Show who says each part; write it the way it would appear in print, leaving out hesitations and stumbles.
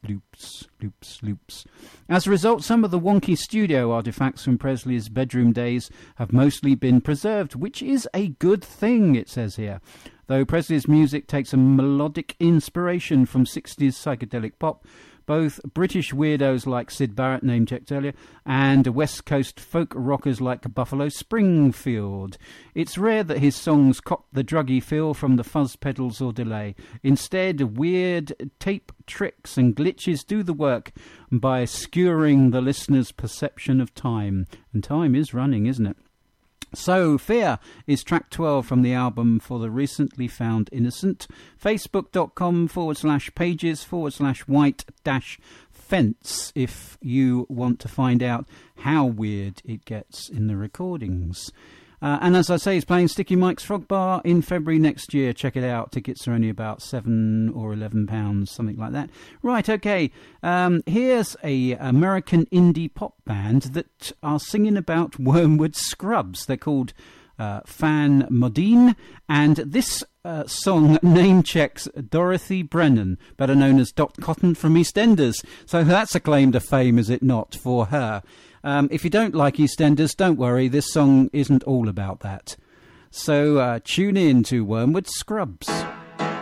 Speaker 1: loops, loops, loops. As a result, some of the wonky studio artifacts from Presley's bedroom days have mostly been preserved, which is a good thing, it says here. Though Presley's music takes a melodic inspiration from 60s psychedelic pop, both British weirdos like Syd Barrett, name checked earlier, and West Coast folk rockers like Buffalo Springfield. It's rare that his songs cop the druggy feel from the fuzz pedals or delay. Instead, weird tape tricks and glitches do the work by skewering the listener's perception of time. And time is running, isn't it? So, Fear is track 12 from the album For the Recently Found Innocent. Facebook.com/pages/white-fence if you want to find out how weird it gets in the recordings. And as I say, he's playing Sticky Mike's Frog Bar in February next year. Check it out. Tickets are only about £7 or £11, something like that. Right, okay. Here's a American indie pop band that are singing about Wormwood Scrubs. They're called Fan Modine, and this song name checks Dorothy Brennan, better known as Dot Cotton from EastEnders. So that's a claim to fame, is it not, for her? If you don't like EastEnders, don't worry, this song isn't all about that. So tune in to Wormwood Scrubs.